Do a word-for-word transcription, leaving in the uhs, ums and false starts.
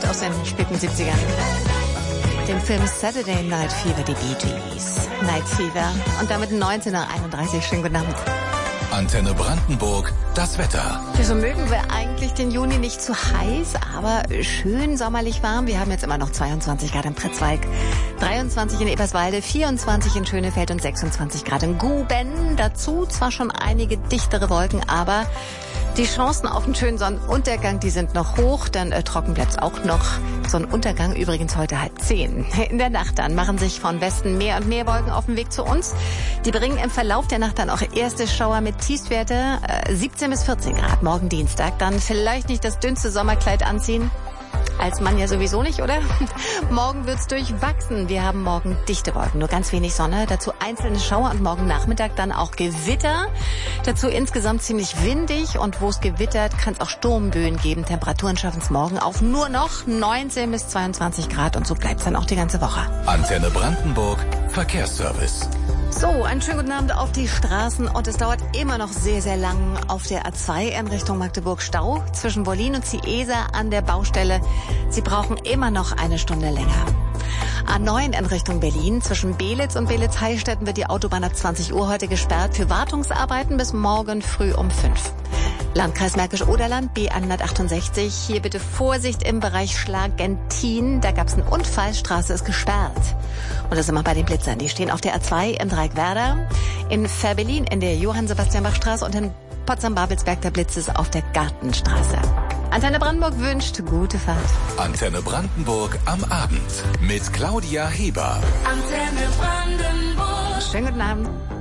aus den späten siebzigern. Den Film Saturday Night Fever, die Bee Gees. Night Fever. Und damit neunzehn Uhr einunddreißig. Schönen guten Abend. Antenne Brandenburg, das Wetter. Wieso mögen wir eigentlich den Juni nicht zu heiß, aber schön sommerlich warm? Wir haben jetzt immer noch zweiundzwanzig Grad im Pritzwalk, dreiundzwanzig in Eberswalde, vierundzwanzig in Schönefeld und sechsundzwanzig Grad in Guben. Dazu zwar schon einige dichtere Wolken, aber die Chancen auf einen schönen Sonnenuntergang, die sind noch hoch, dann äh, trocken bleibt's auch noch. Sonnenuntergang übrigens heute halb zehn. In der Nacht dann machen sich von Westen mehr und mehr Wolken auf den Weg zu uns. Die bringen im Verlauf der Nacht dann auch erste Schauer mit Tiefstwerte äh, siebzehn bis vierzehn Grad. Morgen Dienstag dann vielleicht nicht das dünnste Sommerkleid anziehen. Als Mann ja sowieso nicht, oder? Morgen wird's durchwachsen. Wir haben morgen dichte Wolken, nur ganz wenig Sonne. Dazu einzelne Schauer und morgen Nachmittag dann auch Gewitter. Dazu insgesamt ziemlich windig und wo es gewittert, kann es auch Sturmböen geben. Temperaturen schaffen es morgen auf nur noch neunzehn bis zweiundzwanzig Grad und so bleibt's dann auch die ganze Woche. Antenne Brandenburg, Verkehrsservice. So, einen schönen guten Abend auf die Straßen und es dauert immer noch sehr, sehr lang auf der A zwei in Richtung Magdeburg Stau zwischen Wollin und Ciesa an der Baustelle. Sie brauchen immer noch eine Stunde länger. A neun in Richtung Berlin zwischen Belitz und Belitz-Heilstätten wird die Autobahn ab zwanzig Uhr heute gesperrt für Wartungsarbeiten bis morgen früh um fünf. Landkreis Märkisch-Oderland, B hundertachtundsechzig. Hier bitte Vorsicht im Bereich Schlagentin. Da gab es einen Unfall, Straße ist gesperrt. Und das sind wir bei den Blitzern. Die stehen auf der A zwei im Dreieck Werder, in Ferbelin in der Johann-Sebastian-Bach-Straße und in Potsdam-Babelsberg der Blitz ist auf der Gartenstraße. Antenne Brandenburg wünscht gute Fahrt. Antenne Brandenburg am Abend mit Claudia Heber. Antenne Brandenburg. Schönen guten Abend.